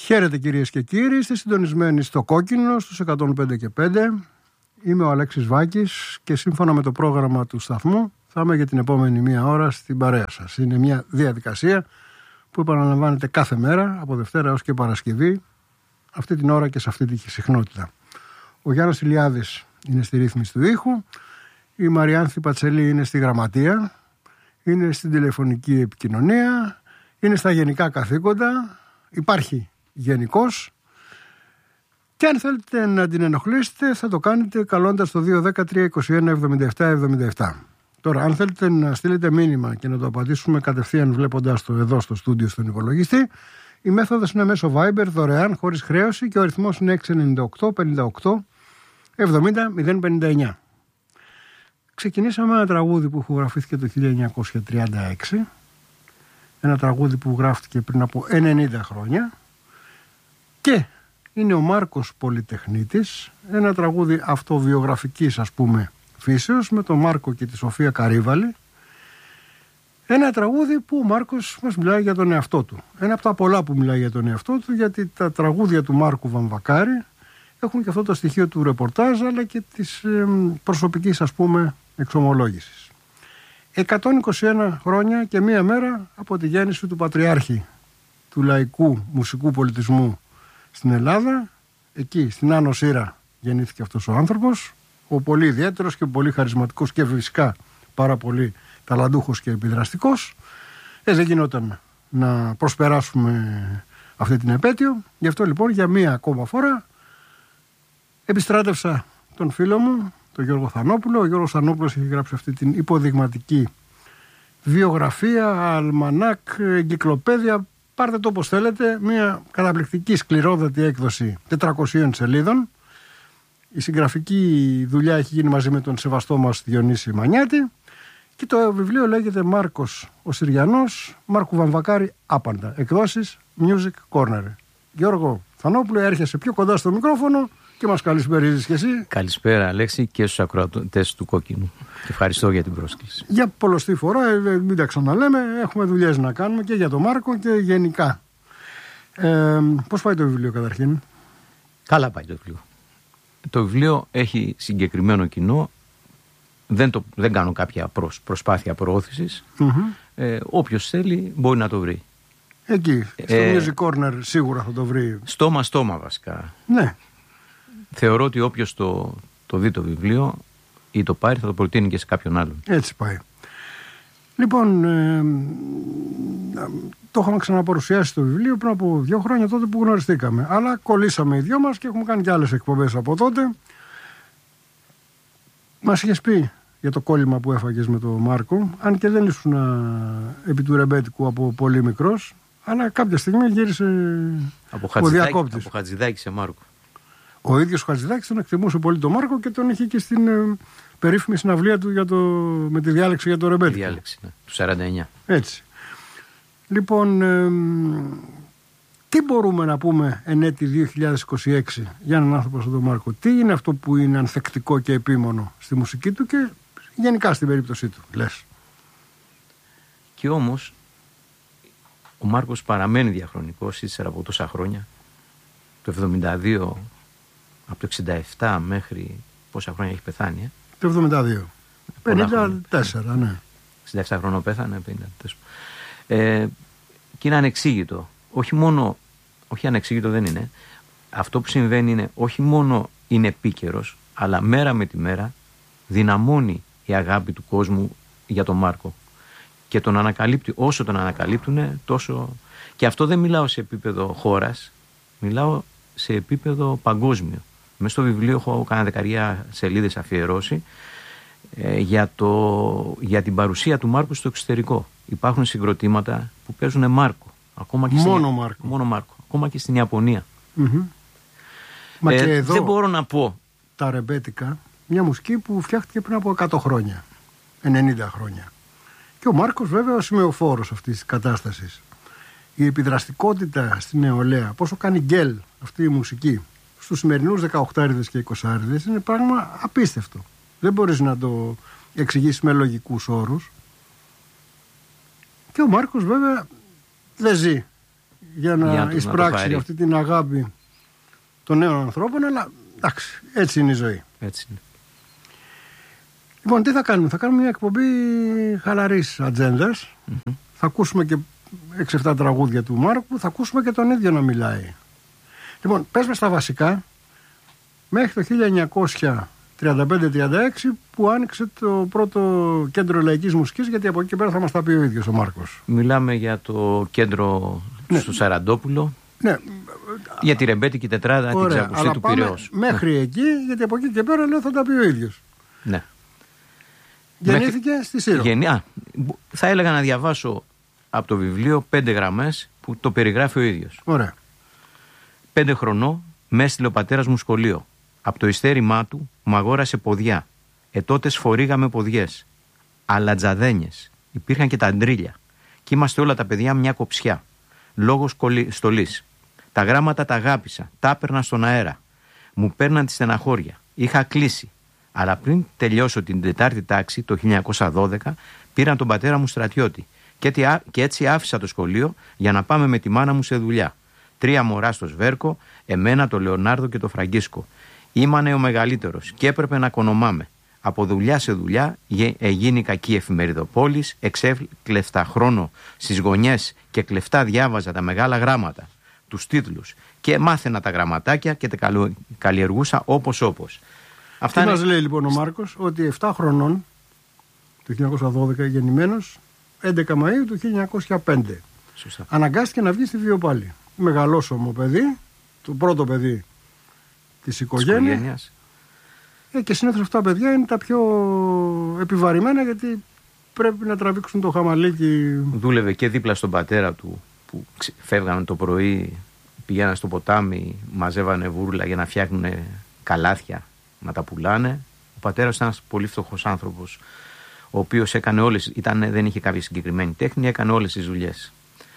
Χαίρετε κυρίες και κύριοι, είστε συντονισμένοι στο Κόκκινο στους 105 και 5. Είμαι ο Αλέξης Βάκης και σύμφωνα με το πρόγραμμα του σταθμού θα είμαι για την επόμενη μία ώρα στην παρέα σας. Είναι μια διαδικασία που επαναλαμβάνεται κάθε μέρα από Δευτέρα έως και Παρασκευή, αυτή την ώρα και σε αυτή τη συχνότητα. Ο Γιάννος Ηλιάδης είναι στη ρύθμιση του ήχου, η Μαριάνθη Πατσελή είναι στη γραμματεία, είναι στην τηλεφωνική επικοινωνία, είναι στα γενικά καθήκοντα, υπάρχει γενικός, και αν θέλετε να την ενοχλήσετε θα το κάνετε καλώντας το 210-321-77-77. Τώρα, αν θέλετε να στείλετε μήνυμα και να το απαντήσουμε κατευθείαν βλέποντας το εδώ στο στούντιο στον υπολογιστή, η μέθοδος είναι μέσω Viber, δωρεάν, χωρίς χρέωση, και ο αριθμός είναι 698-58-70-059. Ξεκινήσαμε ένα τραγούδι που ηχογραφήθηκε το 1936, ένα τραγούδι που γράφτηκε πριν από 90 χρόνια, και είναι ο Μάρκος Πολυτεχνίτης, ένα τραγούδι αυτοβιογραφικής ας πούμε φύσεως, με τον Μάρκο και τη Σοφία Καρύβαλη. Ένα τραγούδι που ο Μάρκος μας μιλάει για τον εαυτό του. Ένα από τα πολλά που μιλάει για τον εαυτό του, γιατί τα τραγούδια του Μάρκου Βαμβακάρη έχουν και αυτό το στοιχείο του ρεπορτάζ, αλλά και της προσωπικής ας πούμε εξομολόγησης. 121 χρόνια και μία μέρα από τη γέννηση του Πατριάρχη του λαϊκού μουσικού πολιτισμού στην Ελλάδα. Εκεί στην Άνω Σύρα γεννήθηκε αυτός ο άνθρωπος, ο πολύ ιδιαίτερος και πολύ χαρισματικός και φυσικά πάρα πολύ ταλαντούχος και επιδραστικός. Δεν γινόταν να προσπεράσουμε αυτή την επέτειο. Γι' αυτό λοιπόν για μία ακόμα φορά επιστράτευσα τον φίλο μου, τον Γιώργο Θανόπουλο. Ο Γιώργος Θανόπουλος έχει γράψει αυτή την υποδειγματική βιογραφία, αλμανάκ, εγκυκλοπαίδεια, πάρτε το όπως θέλετε, μια καταπληκτική σκληρόδατη έκδοση 400 σελίδων. Η συγγραφική δουλειά έχει γίνει μαζί με τον σεβαστό μας Διονύση Μανιάτη και το βιβλίο λέγεται Μάρκος ο Συριανός, Μάρκου Βαμβακάρη άπαντα, εκδόσεις Music Corner. Γιώργο Θανόπουλο, έρχεσαι πιο κοντά στο μικρόφωνο και μας καλησπέριζεις και εσύ. Καλησπέρα Αλέξη και στους ακροατές του Κόκκινου. Και ευχαριστώ για την πρόσκληση. Για πολλοστή φορά, μην τα ξαναλέμε, έχουμε δουλειές να κάνουμε και για τον Μάρκο και γενικά. Πώς πάει το βιβλίο καταρχήν? Καλά πάει το βιβλίο. Το βιβλίο έχει συγκεκριμένο κοινό. Δεν κάνω κάποια προσπάθεια προώθησης. Όποιος θέλει μπορεί να το βρει. Εκεί, στο Music Corner σίγουρα θα το βρει. Στόμα βασικά. Ναι. Θεωρώ ότι όποιος το δει το βιβλίο ή το πάρει θα το προτείνει και σε κάποιον άλλον. Έτσι πάει. Λοιπόν, το είχαμε ξαναπαρουσιάσει το βιβλίο πριν από 2 χρόνια, τότε που γνωριστήκαμε. Αλλά κολλήσαμε οι δυο μας και έχουμε κάνει και άλλες εκπομπές από τότε. Μας είχες πει για το κόλλημα που έφαγες με τον Μάρκο, αν και δεν ήσουν επί του ρεμπέτικου από πολύ μικρός, αλλά κάποια στιγμή γύρισε ο διακόπτης. Από Χατζηδάκη σε Μάρκο. Ο ίδιος ο Χατζηδάκης τον εκτιμούσε πολύ τον Μάρκο και τον είχε και στην περίφημη συναυλία του με τη διάλεξη για το ρεμπέτικο. Τη διάλεξη, ναι, του 49. Έτσι. Λοιπόν, τι μπορούμε να πούμε εν έτη 2026 για έναν άνθρωπο σαν τον Μάρκο? Τι είναι αυτό που είναι ανθεκτικό και επίμονο στη μουσική του και γενικά στην περίπτωσή του, λες? Και όμως ο Μάρκος παραμένει διαχρονικός ύστερα από τόσα χρόνια. Το 72, από το 67 μέχρι πόσα χρόνια έχει πεθάνει? Το 72. 54, ναι. 67 χρόνο πέθανε, 54. Και είναι ανεξήγητο. Όχι ανεξήγητο δεν είναι. Αυτό που συμβαίνει είναι όχι μόνο είναι επίκαιρος, αλλά μέρα με τη μέρα δυναμώνει η αγάπη του κόσμου για τον Μάρκο. Και τον ανακαλύπτει, όσο τον ανακαλύπτουν, τόσο. Και αυτό δεν μιλάω σε επίπεδο χώρας, μιλάω σε επίπεδο παγκόσμιο. Μέσα στο βιβλίο έχω κάνα 10 σελίδες αφιερώσει για την παρουσία του Μάρκου στο εξωτερικό. Υπάρχουν συγκροτήματα που παίζουν Μάρκο. Ακόμα και μόνο Μάρκο. Ακόμα και στην Ιαπωνία. Μα και εδώ δεν μπορώ να πω. Τα ρεμπέτικα, μια μουσική που φτιάχτηκε πριν από 100 χρόνια, 90 χρόνια. Και ο Μάρκος βέβαια ο σημεοφόρος αυτής της κατάστασης. Η επιδραστικότητα στην νεολαία, πόσο κάνει γκέλ αυτή η μουσική στους σημερινούς 18άριδες και 20άριδες, είναι πράγμα απίστευτο. Δεν μπορείς να το εξηγήσεις με λογικούς όρους. Και ο Μάρκος βέβαια δεν ζει για να εισπράξει αυτή την αγάπη των νέων ανθρώπων, αλλά εντάξει, έτσι είναι η ζωή. Έτσι είναι. Λοιπόν, τι θα κάνουμε? Θα κάνουμε μια εκπομπή χαλαρής ατζέντας. Θα ακούσουμε και 6-7 τραγούδια του Μάρκου, θα ακούσουμε και τον ίδιο να μιλάει. Λοιπόν, πες με στα βασικά, μέχρι το 1935-36 που άνοιξε το πρώτο κέντρο λαϊκής μουσικής, γιατί από εκεί και πέρα θα μας τα πει ο ίδιος ο Μάρκος. Μιλάμε για το κέντρο στο Σαραντόπουλο. Ναι. Για τη ρεμπέτικη τετράδα, την ξακουστή του Πειραιώς. Μέχρι εκεί, γιατί από εκεί και πέρα λέω θα τα πει ο ίδιος. Ναι. Γεννήθηκε στη Σύρο. Θα έλεγα να διαβάσω από το βιβλίο 5 γραμμές που το περιγράφει ο ίδιος. Ωραία. 5 χρονών με έστειλε ο πατέρας μου σχολείο. Από το ιστέρημά του μου αγόρασε ποδιά. Ετότες φορήγαμε ποδιές. Αλατζαδένιες. Υπήρχαν και τα αντρίλια. Και είμαστε όλα τα παιδιά μια κοψιά. Λόγος στολής. Τα γράμματα τα αγάπησα. Τα έπαιρνα στον αέρα. Μου παίρναν τη στεναχώρια. Είχα κλείσει. Αλλά πριν τελειώσω την 4η τάξη το 1912 πήραν τον πατέρα μου στρατιώτη. Και έτσι άφησα το σχολείο για να πάμε με τη μάνα μου σε δουλειά. 3 μωρά στο Σβέρκο, εμένα, το Λεωνάρδο και το Φραγκίσκο. Ήμανε ο μεγαλύτερος και έπρεπε να κονομάμε. Από δουλειά σε δουλειά έγινε κακή εφημεριδοπόλης, εξέκλεφτα χρόνο στις γωνιές και κλεφτά διάβαζα τα μεγάλα γράμματα, τους τίτλους και μάθαινα τα γραμματάκια και τα καλλιεργούσα όπως. Τι μας λέει λοιπόν ο Μάρκος? Ότι 7 χρονών, το 1912 γεννημένος, 11 Μαΐου του 1905. Σωστά. Αναγκάστηκε να βγει στη Βιοπάλη. Μεγαλόσωμο παιδί, το πρώτο παιδί της οικογένειας. Και συνήθως αυτά τα παιδιά είναι τα πιο επιβαρημένα, γιατί πρέπει να τραβήξουν το χαμαλίκι. Δούλευε και δίπλα στον πατέρα του, που φεύγανε το πρωί, πηγαίναν στο ποτάμι, μαζεύανε βούρλα για να φτιάχνουν καλάθια, να τα πουλάνε. Ο πατέρας ήταν ένας πολύ φτωχός άνθρωπος, ο οποίος δεν είχε κάποια συγκεκριμένη τέχνη, έκανε όλες τις δουλειές.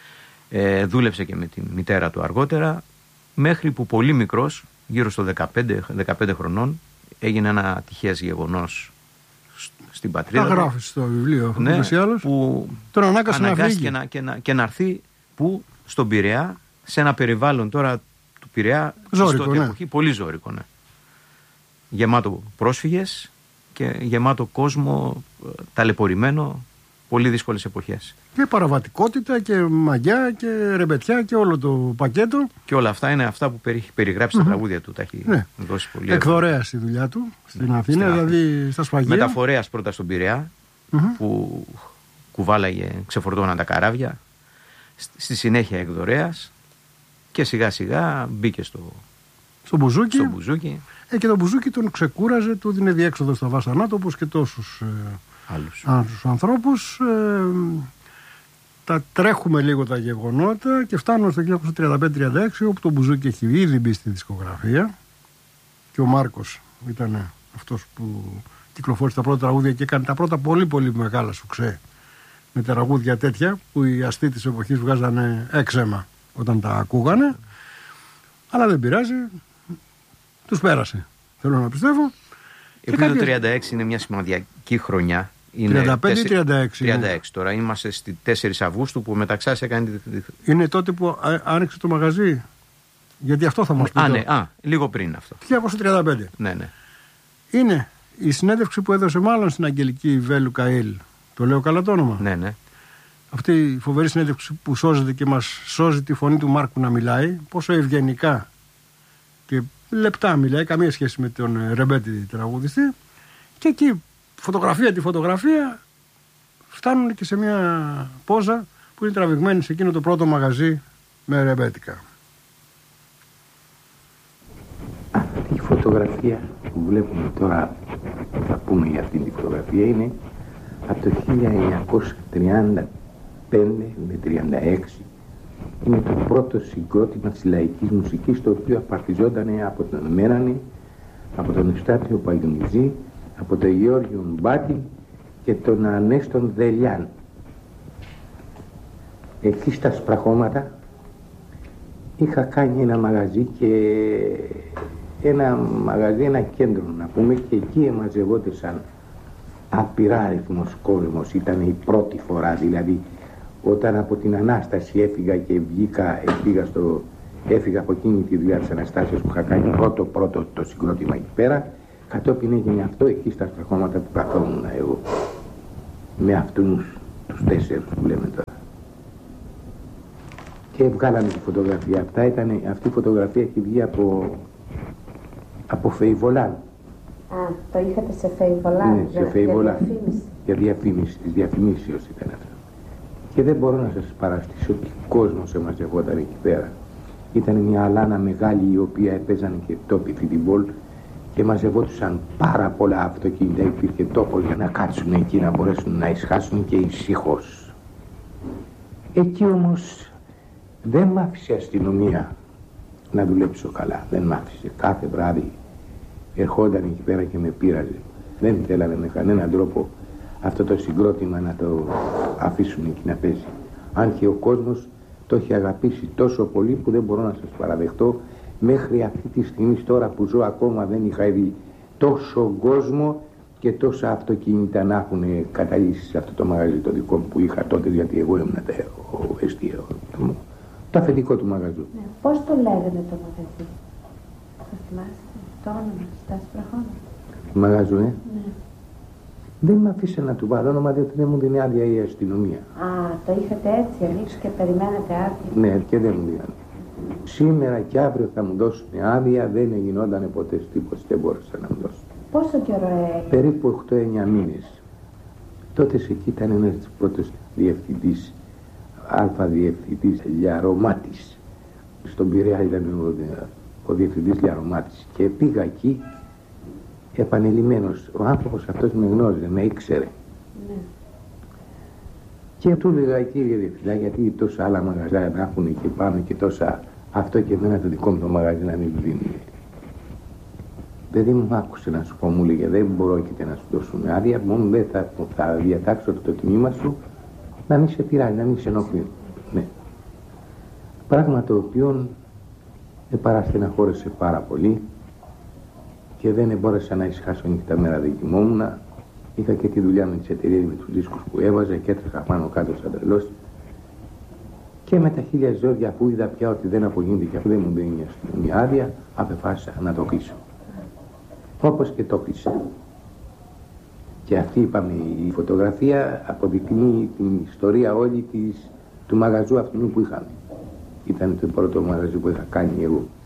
Δούλεψε και με τη μητέρα του αργότερα, μέχρι που πολύ μικρός, γύρω στο 15 χρονών, έγινε ένα ατυχές γεγονός στην πατρίδα. Τα γράφει στο βιβλίο, ναι, που τον ανάγκασε και να έρθει στον Πειραιά, σε ένα περιβάλλον τώρα του Πειραιά, ζώρικο, ναι. Εποχή, πολύ ζώρικο, ναι. Γεμάτο πρόσφυγες και γεμάτο κόσμο ταλαιπωρημένο, πολύ δύσκολες εποχές. Και παραβατικότητα και μαγιά και ρεμπετιά και όλο το πακέτο. Και όλα αυτά είναι αυτά που έχει περιγράψει στα τραγούδια του. Τα έχει δώσει πολύ. Εκδορέας η δουλειά του στην Αθήνα, δηλαδή στα σφαγεία. Μεταφορέας πρώτα στον Πειραιά, που κουβάλαγε, ξεφορτώναν τα καράβια. Στη συνέχεια εκδορέας και σιγά σιγά μπήκε στο μπουζούκι. Και το μπουζούκι τον ξεκούραζε, του δίνε διέξοδο στα βάσανά του, όπως και τόσους άλλους ανθρώπους. Τα τρέχουμε λίγο τα γεγονότα και φτάνουμε στο 1935-36, όπου το μπουζούκι έχει ήδη μπει στη δισκογραφία και ο Μάρκος ήταν αυτός που κυκλοφόρησε τα πρώτα τραγούδια και έκανε τα πρώτα πολύ πολύ μεγάλα σουξέ με τραγούδια τέτοια που οι αστεί της εποχής βγάζανε έξαιμα όταν τα ακούγανε, αλλά δεν πειράζει, τους πέρασε, θέλω να πιστεύω. Επειδή το 36 είναι μια σημαντική χρονιά. 35 ή 36. 36 τώρα. Είμαστε στη 4 Αυγούστου που μεταξάς έκανε. Είναι τότε που άνοιξε το μαγαζί. Γιατί αυτό θα μας πει. Λίγο πριν αυτό. 1935. Ναι. Είναι η συνέντευξη που έδωσε μάλλον στην Αγγελική Βέλου Καΐλ. Το λέω καλά το όνομα? Ναι. Αυτή η φοβερή συνέντευξη που σώζεται και μας σώζει τη φωνή του Μάρκου να μιλάει. Πόσο ευγενικά και λεπτά μιλάει. Καμία σχέση με τον ρεμπέτη τραγουδιστή. Και εκεί φωτογραφία φτάνουν και σε μια πόζα που είναι τραβηγμένη σε εκείνο το πρώτο μαγαζί με ρεμπέτικα. Αυτή η φωτογραφία που βλέπουμε τώρα, θα πούμε για αυτή τη φωτογραφία, είναι από το 1935 με 36. Είναι το πρώτο συγκρότημα της λαϊκής μουσικής, το οποίο απαρτιζόταν από τον Ευστάθιο Παγιονιζή, από τον Γεώργιο Μπάτη και τον Ανέστον Δελιάν. Εκεί στα Σπραχώματα είχα κάνει ένα μαγαζί ένα κέντρο να πούμε, και εκεί εμαζευόντουσαν απειρά αριθμός κόσμος. Ήταν η πρώτη φορά δηλαδή Όταν από την Ανάσταση έφυγα και έφυγα από εκείνη τη δουλειά της Αναστάσεως που είχα κάνει πρώτο το συγκρότημα εκεί πέρα, κατόπιν έγινε αυτό εκεί στα στραχώματα που καθόμουν εγώ. Με αυτούς τους 4 που λέμε τώρα. Και βγάλαμε τη φωτογραφία. Αυτή η φωτογραφία έχει βγει από Φεϊβολάν. Α, το είχατε σε Φεϊβολάν, ναι, σε Φεϊβολάν. Για διαφήμιση, της διαφημίσεως ήταν αυτό. Και δεν μπορώ να σας παραστήσω τι κόσμος εμαζευόταν εκεί πέρα. Ήταν μια αλάνα μεγάλη η οποία έπαιζαν και τόποι φιτιμπόλ και μαζευόντουσαν πάρα πολλά αυτοκίνητα. Υπήρχε τόπος για να κάτσουν εκεί, να μπορέσουν να ησυχάσουν και ησυχώς. Εκεί όμως δεν μ' άφησε η αστυνομία να δουλέψω καλά. Δεν μ' άφησε. Κάθε βράδυ ερχόταν εκεί πέρα και με πείραζε. Δεν θέλανε με κανέναν τρόπο αυτό το συγκρότημα να το αφήσουν εκεί να παίζει. Αν και ο κόσμος το έχει αγαπήσει τόσο πολύ που δεν μπορώ να σας παραδεχτώ. Μέχρι αυτή τη στιγμή τώρα που ζω ακόμα δεν είχα δει τόσο κόσμο και τόσα αυτοκίνητα να έχουν καταλύσει σε αυτό το μαγαζί το δικό μου που είχα τότε, γιατί εγώ ήμουν το αφεντικό του μαγαζού. Ναι. Πώς το λέγανε το μαγαζί? Θα θυμάστε το όνομα στα σπραχώνα? Το μαγαζού, Ναι. Δεν με αφήσε να του βάλω όνομα διότι δεν μου δίνει άδεια η αστυνομία. Α, το είχατε έτσι ανοίξει και περιμένατε άδεια? Ναι, και δεν μου δίνανε. Σήμερα και αύριο θα μου δώσουν άδεια, δεν γινόταν ποτέ τίποτα, δεν μπόρεσα να μου δώσουν. Πόσο καιρό έγινε? Περίπου 8-9 μήνες. Τότε εκεί ήταν ένας πρώτος διευθυντής, διευθυντής Λιαρωμάτης. Στον Πειραιά ήταν ο διευθυντής Λιαρωμάτης και πήγα εκεί επανειλημμένος. Ο άνθρωπος αυτός με γνώριζε, με ήξερε. Ναι. Και του έλεγα, κύριε διευθυντά, γιατί τόσα άλλα μαγαζιά να έχουν εκεί πάνω και τόσα αυτό και εμένα το δικό μου το μαγαζί να μην δίνει. Παιδί μου άκουσε να σου πω, μου λέγε, δεν μπορώ και να σου δώσουν άδεια, μόνο δεν θα διατάξω το τιμήμα σου να μην σε πειράζει, να μην σε ενοχλεί. Ναι. Πράγμα το οποίο με παραστεναχώρησε πάρα πολύ και δεν μπόρεσα να ησυχάσω νύχτα μέρα, δεν κοιμόμουν. Είχα και τη δουλειά με τις εταιρείες, με τους δίσκους που έβαζα και έτρεχα πάνω κάτω σαν τρελός. Και με τα χίλια ζόρια που είδα πια ότι δεν απογίνεται και αφού δεν μου δίνει η αστυνομία άδεια, απεφάσισα να το κλείσω. Όπως και το κλείσα. Και αυτή, είπαμε, η φωτογραφία αποδεικνύει την ιστορία όλη του μαγαζού αυτού που είχαμε. Ήταν το πρώτο μαγαζί που είχα κάνει εγώ.